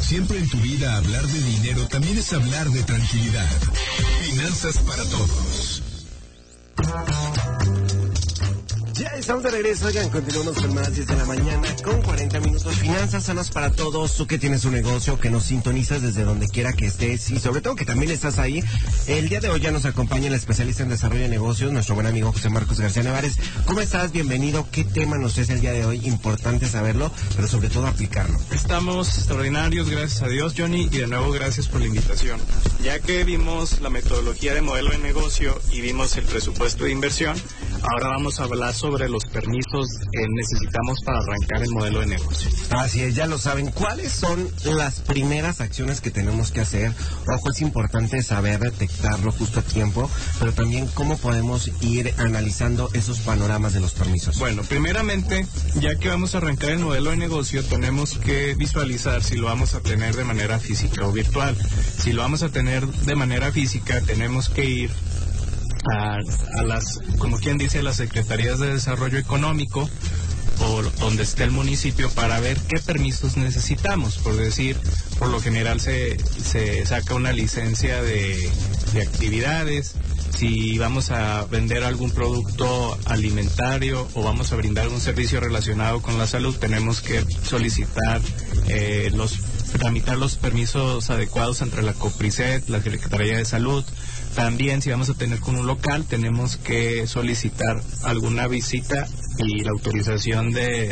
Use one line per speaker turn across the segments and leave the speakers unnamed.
siempre en tu vida hablar de dinero también es hablar de tranquilidad. Finanzas para todos.
Ya estamos de regreso, oigan, continuamos con más 10 de la mañana con 40 minutos. Finanzas sanas para todos. Tú que tienes un negocio, que nos sintonizas desde donde quiera que estés y sobre todo que también estás ahí. El día de hoy ya nos acompaña el especialista en desarrollo de negocios, nuestro buen amigo José Marcos García Nevares. ¿Cómo estás? Bienvenido. ¿Qué tema nos es el día de hoy? Importante saberlo, pero sobre todo aplicarlo.
Estamos extraordinarios, gracias a Dios, Johnny, y de nuevo gracias por la invitación. Ya que vimos la metodología de modelo de negocio y vimos el presupuesto de inversión, ahora vamos a hablar sobre los permisos que necesitamos para arrancar el modelo de negocio.
Así es, ya lo saben. ¿Cuáles son las primeras acciones que tenemos que hacer? Ojo, es importante saber detectarlo justo a tiempo, pero también cómo podemos ir analizando esos panoramas de los permisos.
Bueno, primeramente, ya que vamos a arrancar el modelo de negocio, tenemos que visualizar si lo vamos a tener de manera física o virtual. Si lo vamos a tener de manera física, tenemos que ir a las, como quien dice, las secretarías de desarrollo económico o donde esté el municipio para ver qué permisos necesitamos. Por decir, por lo general se saca una licencia de actividades. Si vamos a vender algún producto alimentario o vamos a brindar algún servicio relacionado con la salud, tenemos que solicitar tramitar los permisos adecuados entre la COPRISET, la Secretaría de Salud. También, si vamos a tener con un local, tenemos que solicitar alguna visita y la autorización de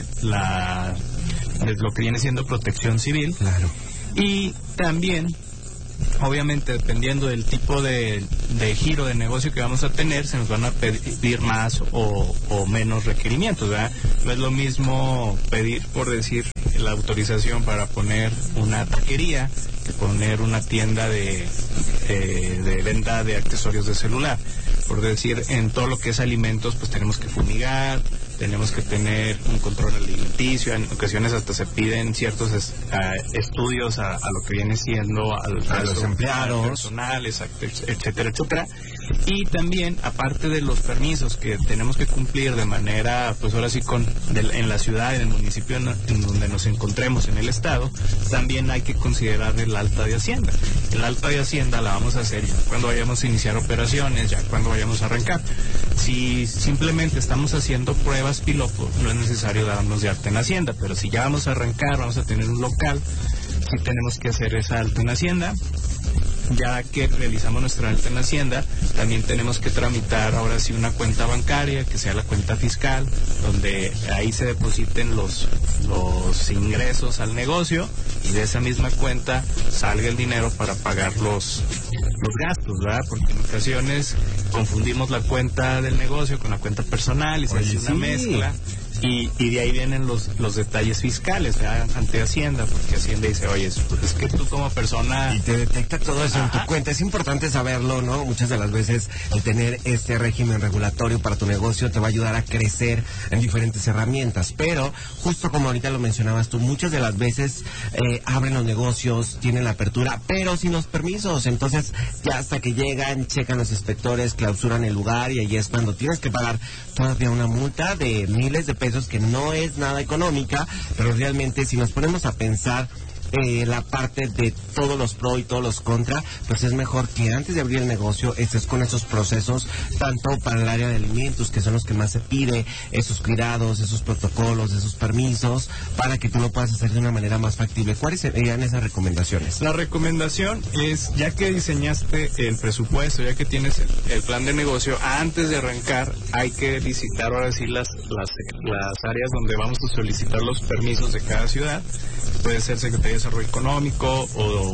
lo que viene siendo protección civil.
Claro.
Y también, obviamente, dependiendo del tipo de giro de negocio que vamos a tener, se nos van a pedir más o menos requerimientos, ¿verdad? No es lo mismo pedir, por decir, la autorización para poner una taquería que poner una tienda de venta de accesorios de celular. Por decir, en todo lo que es alimentos, pues tenemos que fumigar, tenemos que tener un control alimenticio, en ocasiones hasta se piden ciertos estudios a lo que viene siendo a
los empleados,
personales, etcétera, etcétera. Y también, aparte de los permisos que tenemos que cumplir de manera, pues ahora sí, en la ciudad, en el municipio en donde nos encontremos en el estado, también hay que considerar el alta de Hacienda. El alta de Hacienda la vamos a hacer ya cuando vayamos a iniciar operaciones, ya cuando vayamos a arrancar. Si simplemente estamos haciendo pruebas piloto, no es necesario darnos de alta en Hacienda, pero si ya vamos a arrancar, vamos a tener un local, sí tenemos que hacer esa alta en Hacienda. Ya que realizamos nuestra alta en Hacienda, también tenemos que tramitar ahora sí una cuenta bancaria, que sea la cuenta fiscal, donde ahí se depositen los ingresos al negocio y de esa misma cuenta salga el dinero para pagar los gastos, ¿verdad? Porque en ocasiones confundimos la cuenta del negocio con la cuenta personal y se hace una mezcla. Y de ahí vienen los detalles fiscales, ¿verdad? Ante Hacienda, porque Hacienda dice, oye, pues es que tú como persona...
Y te detecta todo eso en tu cuenta. Es importante saberlo, ¿no? Muchas de las veces el tener este régimen regulatorio para tu negocio te va a ayudar a crecer en diferentes herramientas. Pero, justo como ahorita lo mencionabas tú, muchas de las veces abren los negocios, tienen la apertura, pero sin los permisos. Entonces, ya hasta que llegan, checan los inspectores, clausuran el lugar y ahí es cuando tienes que pagar todavía una multa de miles de pesos, que no es nada económica, pero realmente si nos ponemos a pensar la parte de todos los pro y todos los contra, pues es mejor que antes de abrir el negocio estés con esos procesos, tanto para el área de alimentos, que son los que más se pide, esos cuidados, esos protocolos, esos permisos, para que tú lo puedas hacer de una manera más factible. ¿Cuáles serían esas recomendaciones?
La recomendación es, ya que diseñaste el presupuesto, ya que tienes el plan de negocio, antes de arrancar hay que visitar ahora sí las áreas donde vamos a solicitar los permisos de cada ciudad. Puede ser Secretaría de Desarrollo Económico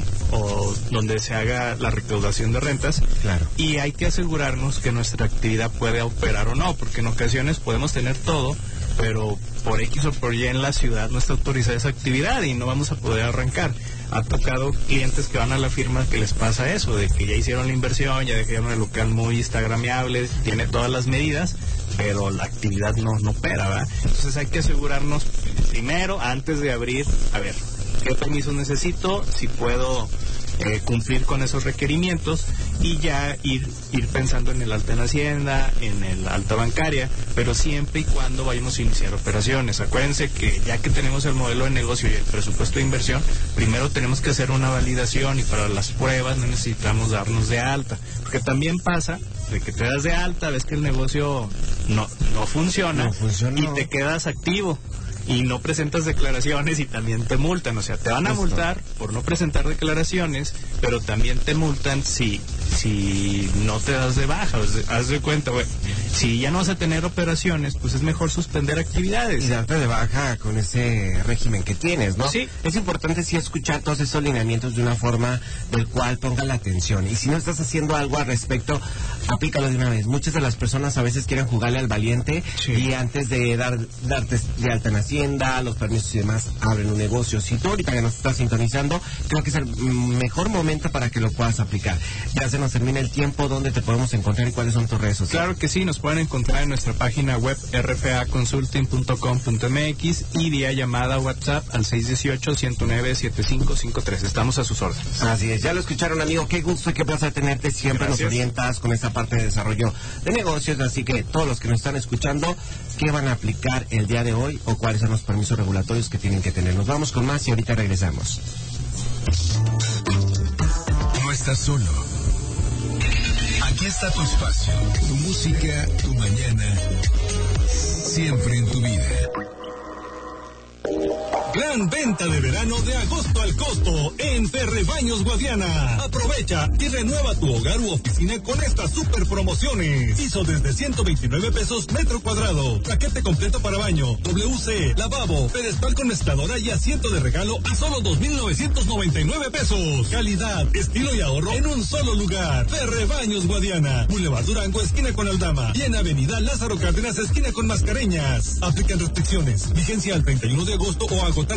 o donde se haga la recaudación de rentas.
Claro.
Y hay que asegurarnos que nuestra actividad puede operar o no, porque en ocasiones podemos tener todo, pero por X o por Y en la ciudad no está autorizada esa actividad y no vamos a poder arrancar. Ha tocado clientes que van a la firma que les pasa eso, de que ya hicieron la inversión, ya dejaron el local muy instagramiable, tiene todas las medidas, pero la actividad no opera, ¿verdad? Entonces hay que asegurarnos primero, antes de abrir, a ver, ¿qué permiso necesito? Si puedo cumplir con esos requerimientos y ya ir pensando en el alta en Hacienda, en el alta bancaria, pero siempre y cuando vayamos a iniciar operaciones. Acuérdense que ya que tenemos el modelo de negocio y el presupuesto de inversión, primero tenemos que hacer una validación y para las pruebas no necesitamos darnos de alta, porque también pasa de que te das de alta, ves que el negocio no funciona y te quedas activo y no presentas declaraciones y también te multan, o sea, te van a multar por no presentar declaraciones, pero también te multan si no te das de baja. Haz de cuenta, güey, si ya no vas a tener operaciones, pues es mejor suspender actividades.
Y darte de baja con ese régimen que tienes, ¿no?
Sí.
Es importante sí escuchar todos esos lineamientos de una forma del cual ponga la atención. Y si no estás haciendo algo al respecto, aplícalo de una vez. Muchas de las personas a veces quieren jugarle al valiente y antes de darte de alta en Hacienda, los permisos y demás, abren un negocio. Si tú ahorita que nos estás sintonizando, creo que es el mejor momento para que lo puedas aplicar. Ya se nos termina el tiempo. ¿Dónde te podemos encontrar y cuáles son tus redes sociales?
Claro que sí, nos pueden encontrar en nuestra página web rfaconsulting.com.mx y vía llamada WhatsApp al 618-109-7553. Estamos a sus órdenes.
Así es, ya lo escucharon, amigo. Qué gusto y qué placer tenerte. Siempre
Gracias.
Nos orientas con esta parte de desarrollo de negocios. Así que todos los que nos están escuchando, ¿qué van a aplicar el día de hoy o cuáles son los permisos regulatorios que tienen que tener? Nos vamos con más y ahorita regresamos.
No estás solo. Aquí está tu espacio, tu música, tu mañana, siempre en tu vida. Gran venta de verano de agosto al costo en Ferrebaños Guadiana. Aprovecha y renueva tu hogar u oficina con estas super promociones. Piso desde 129 pesos metro cuadrado. Paquete completo para baño, WC, lavabo, pedestal con mezcladora y asiento de regalo a solo 2,999 pesos. Calidad, estilo y ahorro en un solo lugar. Ferrebaños Guadiana. Boulevard Durango, esquina con Aldama. Y en Avenida Lázaro Cárdenas, esquina con Mascareñas. Aplican restricciones. Vigencia al 31 de agosto o agotar